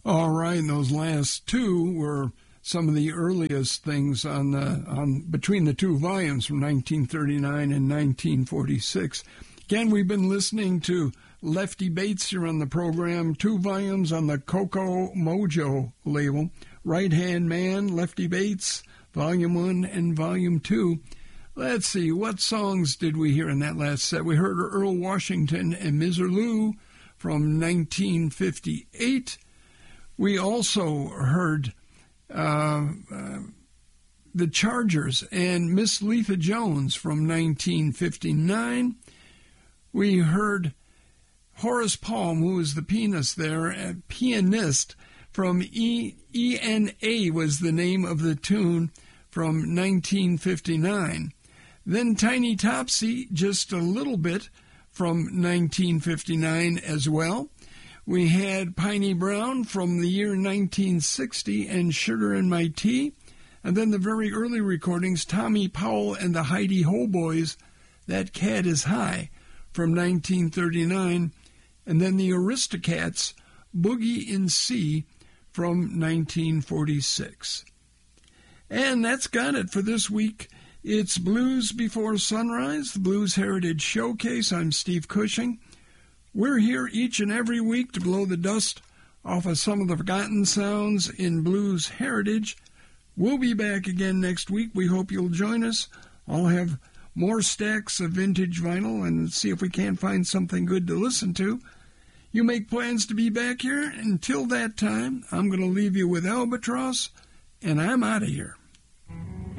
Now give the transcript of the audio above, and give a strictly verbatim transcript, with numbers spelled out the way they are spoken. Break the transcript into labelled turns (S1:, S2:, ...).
S1: All right, and those last two were some of the earliest things on the on between the two volumes from nineteen thirty-nine and nineteen forty-six. Again, we've been listening to Lefty Bates here on the program, two volumes on the Coco Mojo label. Right Hand Man, Lefty Bates, Volume one and Volume two. Let's see, what songs did we hear in that last set? We heard Earl Washington and Misirlou from nineteen fifty-eight. We also heard uh, uh, the Chargers and Miss Letha Jones from nineteen fifty-nine. We heard Horace Palm, who was the pianist there, a pianist from E N A was the name of the tune from nineteen fifty-nine. Then Tiny Topsy, just a little bit from nineteen fifty-nine as well. We had Piney Brown from the year nineteen sixty and Sugar in My Tea. And then the very early recordings, Tommy Powell and the Heidi Ho Boys, That Cat Is High from nineteen thirty-nine. And then the Aristocats, Boogie in C from nineteen forty-six. And that's got it for this week. It's Blues Before Sunrise, the Blues Heritage Showcase. I'm Steve Cushing. We're here each and every week to blow the dust off of some of the forgotten sounds in blues heritage. We'll be back again next week. We hope you'll join us. I'll have more stacks of vintage vinyl and see if we can't find something good to listen to. You make plans to be back here. Until that time, I'm going to leave you with Albatross, and I'm out of here.